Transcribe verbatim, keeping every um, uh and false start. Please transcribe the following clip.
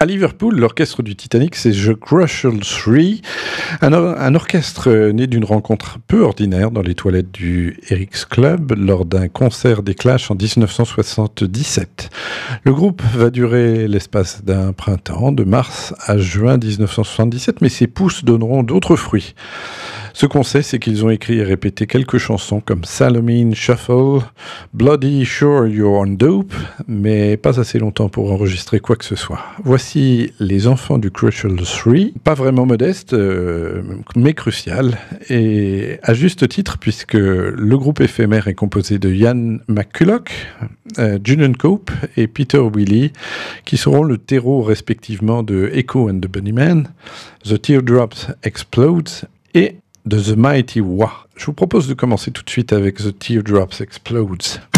À Liverpool, l'orchestre du Titanic, c'est The Crucial Three, un, or- un orchestre né d'une rencontre peu ordinaire dans les toilettes du Eric's Club lors d'un concert des Clash en dix-neuf cent soixante-dix-sept. Le groupe va durer l'espace d'un printemps, de mars à juin dix-neuf cent soixante-dix-sept, mais ses pousses donneront d'autres fruits. Ce qu'on sait, c'est qu'ils ont écrit et répété quelques chansons comme Salomine Shuffle, Bloody Sure You're on Dope, mais pas assez longtemps pour enregistrer quoi que ce soit. Voici les enfants du Crucial Three, pas vraiment modestes, euh, mais crucial, et à juste titre, puisque le groupe éphémère est composé de Ian McCulloch, euh, Julian Cope et Peter Willey, qui seront le terreau respectivement de Echo and the Bunnymen, The Teardrops Explodes et de The Mighty Wah. Je vous propose de commencer tout de suite avec The Teardrops Explodes.